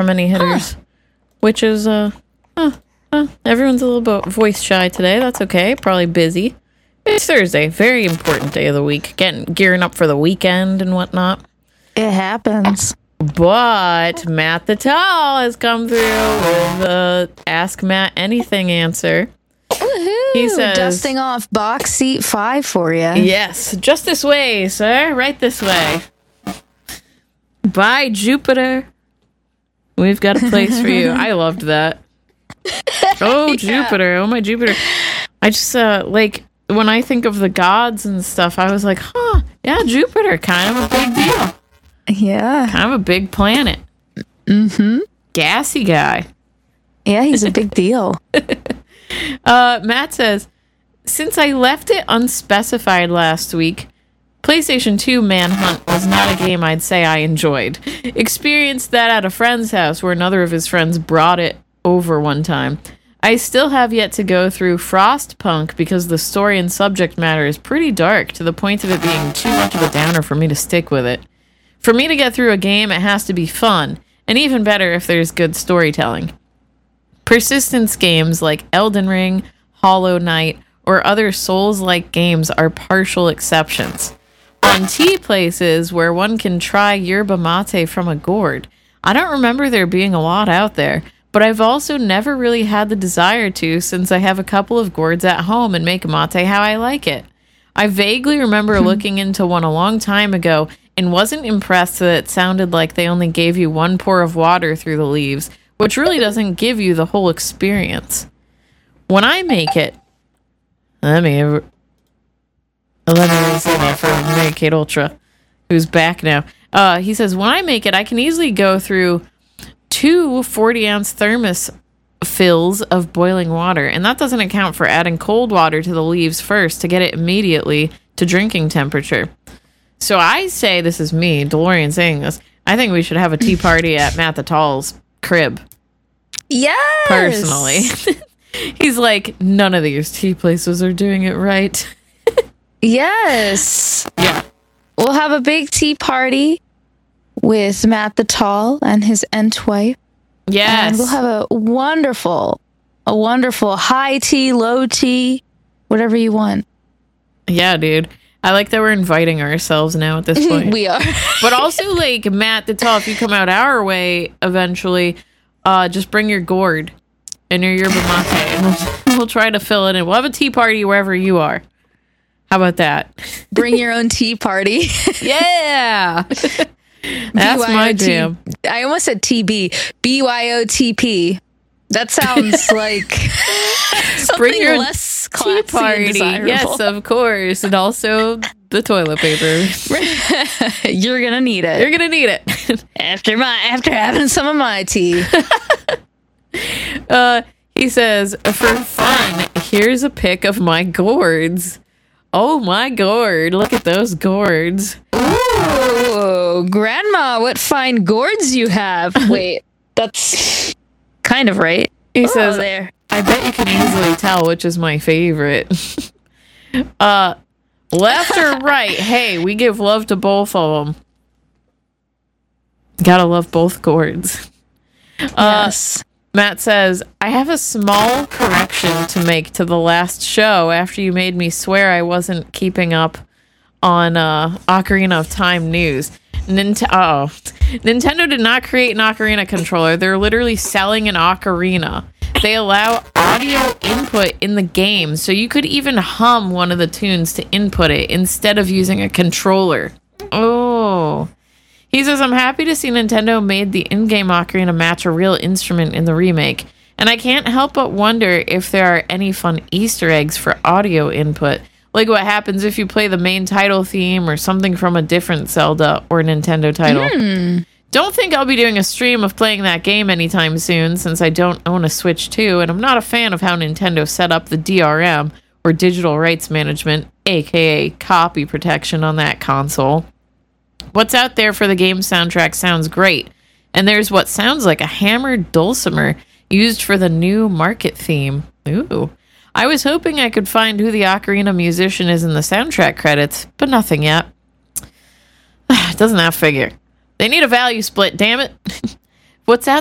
from any hitters, which is, everyone's a little bit voice shy today. That's okay. Probably busy. It's Thursday. Very important day of the week. Gearing up for the weekend and whatnot. It happens. But Matt the Tall has come through with the Ask Matt Anything answer. Woohoo! He says, dusting off box seat 5 for you. Yes, just this way, sir. Right this way. By Jupiter. We've got a place for you. I loved that. Oh, yeah. Jupiter. Oh, my Jupiter. I just, when I think of the gods and stuff, I was like, yeah, Jupiter. Kind of a big deal. Yeah. Kind of a big planet. Mm-hmm. Gassy guy. Yeah, he's a big deal. Matt says, since I left it unspecified last week, PlayStation 2 Manhunt was not a game I'd say I enjoyed. Experienced that at a friend's house where another of his friends brought it over one time. I still have yet to go through Frostpunk because the story and subject matter is pretty dark to the point of it being too much of a downer for me to stick with it. For me to get through a game, it has to be fun, and even better if there's good storytelling. Persistence games like Elden Ring, Hollow Knight, or other Souls-like games are partial exceptions. On tea places where one can try yerba mate from a gourd, I don't remember there being a lot out there, but I've also never really had the desire to since I have a couple of gourds at home and make mate how I like it. I vaguely remember looking into one a long time ago and wasn't impressed that it sounded like they only gave you one pour of water through the leaves, which really doesn't give you the whole experience. When I make it... Let me say that for Mary Kate Ultra, who's back now. He says, when I make it, I can easily go through 2 40-ounce thermos fills of boiling water, and that doesn't account for adding cold water to the leaves first to get it immediately to drinking temperature. So I say, this is me, DeLorean saying this, I think we should have a tea party at Matt the Tall's crib. Yes! Personally. He's like, none of these tea places are doing it right. Yes. Yeah. We'll have a big tea party with Matt the Tall and his wife. Yes. And we'll have a wonderful high tea, low tea, whatever you want. Yeah, dude. I like that we're inviting ourselves now at this point. We are. But also, like, Matt the Tall, if you come out our way eventually, just bring your gourd and your yerba mate, and we'll try to fill it in. We'll have a tea party wherever you are. How about that? Bring your own tea party. Yeah. That's my jam. I almost said TB. BYOTP. That sounds like bring your less tea party. Yes, of course. And also the toilet paper. You're gonna need it. You're gonna need it. after having some of my tea. He says, for fun, here's a pic of my gourds. Oh my gourd, look at those gourds. Ooh, Grandma, what fine gourds you have. Wait, that's kind of right. He says, there. I bet you can easily tell which is my favorite. Left or right? Hey, we give love to both of them. Gotta love both gourds. Yes. Matt says, I have a small correction to make to the last show after you made me swear I wasn't keeping up on Ocarina of Time news. Nintendo did not create an Ocarina controller. They're literally selling an Ocarina. They allow audio input in the game, so you could even hum one of the tunes to input it instead of using a controller. Oh. He says, I'm happy to see Nintendo made the in-game Ocarina match a real instrument in the remake, and I can't help but wonder if there are any fun Easter eggs for audio input, like what happens if you play the main title theme or something from a different Zelda or Nintendo title. Don't think I'll be doing a stream of playing that game anytime soon, since I don't own a Switch 2, and I'm not a fan of how Nintendo set up the DRM, or digital rights management, aka copy protection, on that console. What's out there for the game soundtrack sounds great, and there's what sounds like a hammered dulcimer used for the new market theme. Ooh. I was hoping I could find who the Ocarina musician is in the soundtrack credits, but nothing yet. Doesn't that figure? They need a value split, damn it. What's out